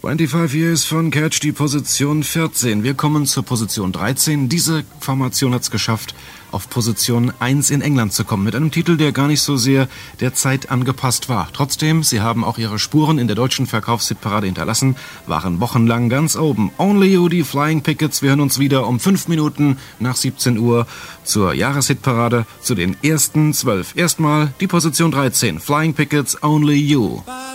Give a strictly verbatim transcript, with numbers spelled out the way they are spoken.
fünfundzwanzig Years von Catch, die Position vierzehn. Wir kommen zur Position dreizehn. Diese Formation hat es geschafft, auf Position eins in England zu kommen, mit einem Titel, der gar nicht so sehr der Zeit angepasst war. Trotzdem, sie haben auch ihre Spuren in der deutschen Verkaufshitparade hinterlassen, waren wochenlang ganz oben. Only You, die Flying Pickets. Wir hören uns wieder um fünf Minuten nach siebzehn Uhr zur Jahreshitparade zu den ersten zwölf. Erstmal die Position dreizehn, Flying Pickets, Only You.